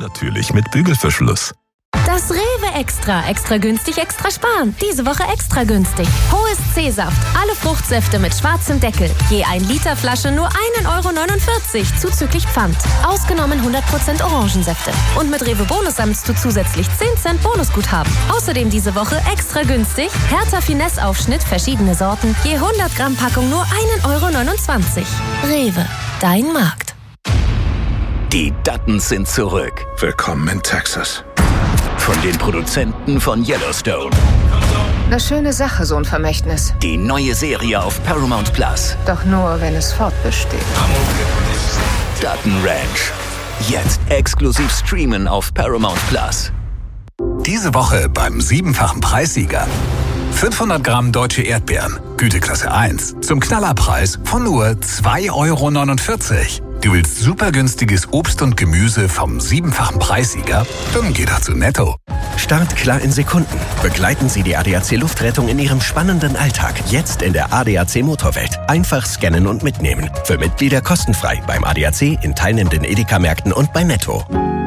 Natürlich mit Bügelverschluss. Das Rewe Extra. Extra günstig, extra sparen. Diese Woche extra günstig. Hohes C-Saft. Alle Fruchtsäfte mit schwarzem Deckel. Je 1 Liter Flasche nur 1,49 € zuzüglich Pfand. Ausgenommen 100% Orangensäfte. Und mit Rewe Bonus sammelst du zusätzlich 10 Cent Bonusguthaben. Außerdem diese Woche extra günstig. Hertha Finesse Aufschnitt, verschiedene Sorten. Je 100 Gramm Packung nur 1,29 €. Rewe. Dein Markt. Die Duttons sind zurück. Willkommen in Texas. Von den Produzenten von Yellowstone. Eine schöne Sache, so ein Vermächtnis. Die neue Serie auf Paramount Plus. Doch nur, wenn es fortbesteht. Dutton Ranch. Jetzt exklusiv streamen auf Paramount Plus. Diese Woche beim 7-fachen Preissieger. 500 Gramm deutsche Erdbeeren, Güteklasse 1, zum Knallerpreis von nur 2,49 €. Du willst super günstiges Obst und Gemüse vom 7-fachen Preissieger? Dann geh doch zu Netto. Startklar in Sekunden. Begleiten Sie die ADAC Luftrettung in Ihrem spannenden Alltag. Jetzt in der ADAC Motorwelt. Einfach scannen und mitnehmen. Für Mitglieder kostenfrei beim ADAC, in teilnehmenden Edeka-Märkten und bei Netto.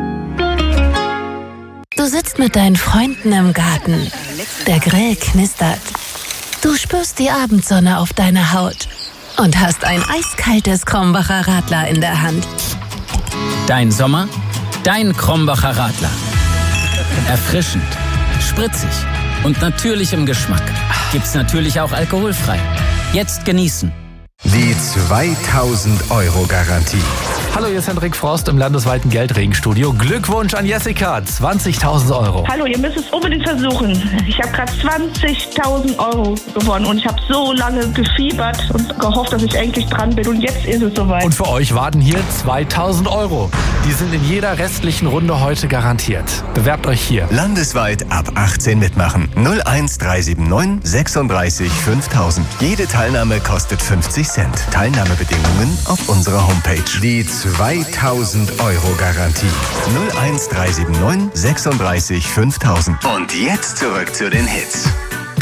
Du sitzt mit deinen Freunden im Garten. Der Grill knistert. Du spürst die Abendsonne auf deiner Haut. Und hast ein eiskaltes Krombacher Radler in der Hand. Dein Sommer, dein Krombacher Radler. Erfrischend, spritzig und natürlich im Geschmack. Gibt's natürlich auch alkoholfrei. Jetzt genießen. Die 2.000-Euro-Garantie. Hallo, hier ist Hendrik Frost im landesweiten Geldregenstudio. Glückwunsch an Jessica, 20.000 €. Hallo, ihr müsst es unbedingt versuchen. Ich habe gerade 20.000 € gewonnen und ich habe so lange gefiebert und gehofft, dass ich endlich dran bin. Und jetzt ist es soweit. Und für euch warten hier 2.000 €. Die sind in jeder restlichen Runde heute garantiert. Bewerbt euch hier. Landesweit ab 18 mitmachen. 01379 36 5000. Jede Teilnahme kostet 50 Cent. Teilnahmebedingungen auf unserer Homepage. Die 2.000-Euro-Garantie. 01379 36 5000. Und jetzt zurück zu den Hits.